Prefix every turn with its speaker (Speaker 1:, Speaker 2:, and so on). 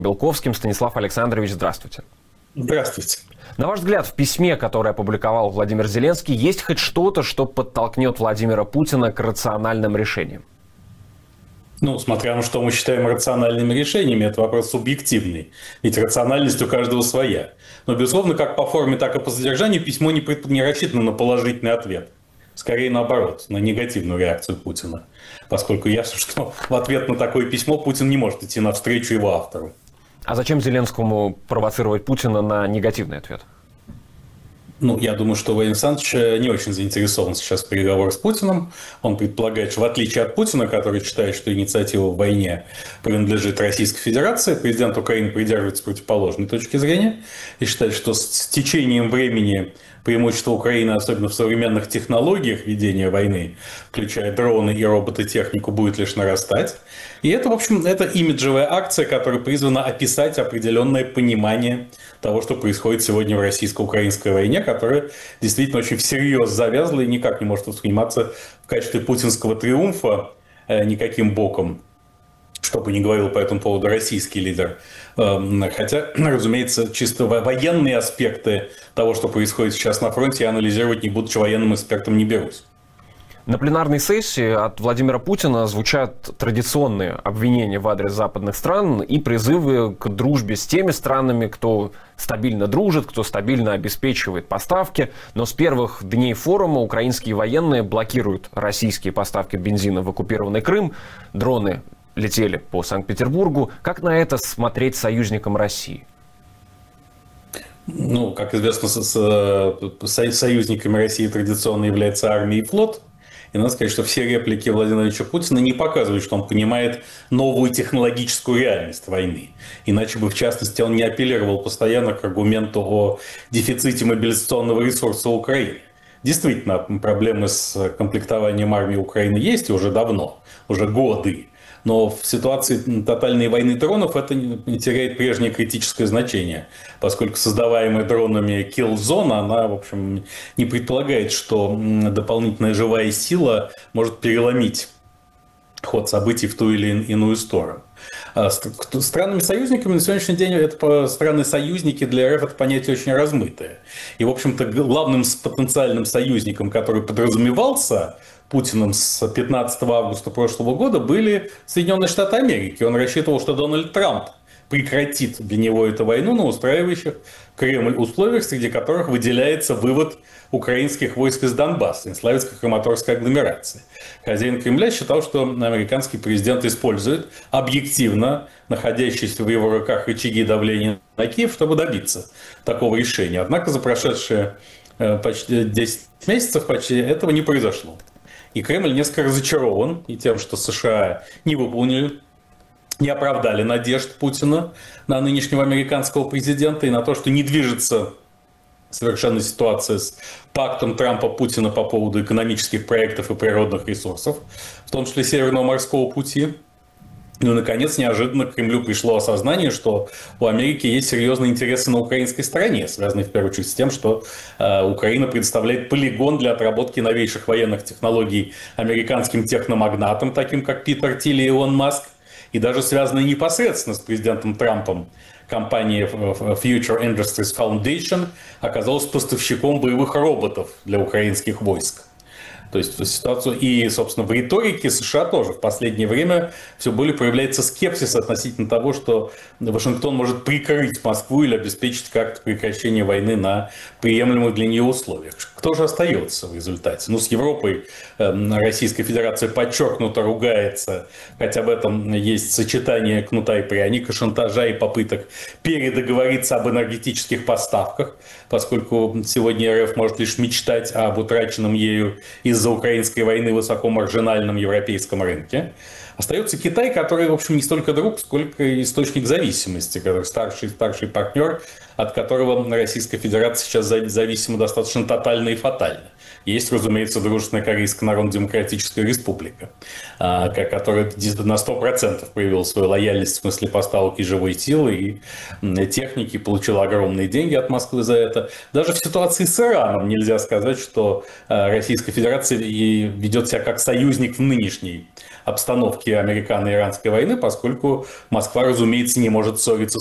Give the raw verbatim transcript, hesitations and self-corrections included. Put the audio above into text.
Speaker 1: Белковским. Станислав Александрович, здравствуйте.
Speaker 2: Здравствуйте.
Speaker 1: На ваш взгляд, в письме, которое опубликовал Владимир Зеленский, есть хоть что-то, что подтолкнет Владимира Путина к рациональным решениям?
Speaker 2: Ну, смотря на что мы считаем рациональными решениями, это вопрос субъективный. Ведь рациональность у каждого своя. Но, безусловно, как по форме, так и по содержанию письмо не, не рассчитано на положительный ответ. Скорее наоборот, на негативную реакцию Путина. Поскольку ясно, что в ответ на такое письмо Путин не может идти навстречу его автору.
Speaker 1: А зачем Зеленскому провоцировать Путина на негативный ответ?
Speaker 2: Ну, я думаю, что Владимир Александрович не очень заинтересован сейчас в переговорах с Путиным. Он предполагает, что в отличие от Путина, который считает, что инициатива в войне принадлежит Российской Федерации, президент Украины придерживается противоположной точки зрения и считает, что с течением времени преимущество Украины, особенно в современных технологиях ведения войны, включая дроны и робототехнику, будет лишь нарастать. И это, в общем, это имиджевая акция, которая призвана описать определенное понимание того, что происходит сегодня в российско-украинской войне, которая действительно очень всерьез завязла и никак не может восприниматься в качестве путинского триумфа никаким боком, что бы ни говорил по этому поводу российский лидер. Хотя, разумеется, чисто военные аспекты того, что происходит сейчас на фронте, я анализировать, не будучи военным экспертом, не берусь.
Speaker 1: На пленарной сессии от Владимира Путина звучат традиционные обвинения в адрес западных стран и призывы к дружбе с теми странами, кто стабильно дружит, кто стабильно обеспечивает поставки. Но с первых дней форума украинские военные блокируют российские поставки бензина в оккупированный Крым, дроны летели по Санкт-Петербургу. Как на это смотреть союзникам России?
Speaker 2: Ну, как известно, с, с, союзниками России традиционно являются армия и флот. И надо сказать, что все реплики Владимира Владимировича Путина не показывают, что он понимает новую технологическую реальность войны. Иначе бы, в частности, он не апеллировал постоянно к аргументу о дефиците мобилизационного ресурса Украины. Действительно, проблемы с комплектованием армии Украины есть и уже давно, уже годы. Но в ситуации тотальной войны дронов это не теряет прежнее критическое значение, поскольку создаваемая дронами kill-зона, она, в общем, не предполагает, что дополнительная живая сила может переломить ход событий в ту или иную сторону. Странами-союзниками на сегодняшний день это страны-союзники для РФ это понятие очень размытое. И, в общем-то, главным потенциальным союзником, который подразумевался Путиным с пятнадцатого августа прошлого года, были Соединенные Штаты Америки. Он рассчитывал, что Дональд Трамп прекратит для него эту войну на устраивающих Кремль условиях, среди которых выделяется вывод украинских войск из Донбасса, из Славянско-Краматорской агломерации. Хозяин Кремля считал, что американский президент использует объективно находящиеся в его руках рычаги давления на Киев, чтобы добиться такого решения. Однако за прошедшие почти десять месяцев почти этого не произошло. И Кремль несколько разочарован и тем, что США не выполнили, не оправдали надежд Путина на нынешнего американского президента и на то, что не движется совершенно ситуация с пактом Трампа-Путина по поводу экономических проектов и природных ресурсов, в том числе Северного морского пути. Ну и, наконец, неожиданно к Кремлю пришло осознание, что у Америки есть серьезные интересы на украинской стороне, связанные, в первую очередь, с тем, что э, Украина предоставляет полигон для отработки новейших военных технологий американским техномагнатам, таким как Питер Тиль и Илон Маск, и даже связанные непосредственно с президентом Трампом. Компания Future Industries Foundation оказалась поставщиком боевых роботов для украинских войск. То есть ситуацию и, собственно, в риторике США тоже в последнее время все более проявляется скепсис относительно того, что Вашингтон может прикрыть Москву или обеспечить как-то прекращение войны на приемлемых для нее условиях. Кто же остается в результате? Ну, с Европой Российская Федерация подчеркнуто ругается, хотя в этом есть сочетание кнута и пряника, шантажа и попыток передоговориться об энергетических поставках, поскольку сегодня РФ может лишь мечтать об утраченном ею из-за украинской войны высокомаржинальном европейском рынке. Остается Китай, который, в общем, не столько друг, сколько источник зависимости, который старший, старший партнер, от которого Российская Федерация сейчас зависима достаточно тотально и фатально. Есть, разумеется, дружественная Корейская Народно-Демократическая Республика, которая на сто процентов проявила свою лояльность в смысле поставок и живой силы, и техники, получила огромные деньги от Москвы за это. Даже в ситуации с Ираном нельзя сказать, что Российская Федерация ведет себя как союзник в нынешней обстановке. разработки американо-иранской войны, поскольку Москва, разумеется, не может ссориться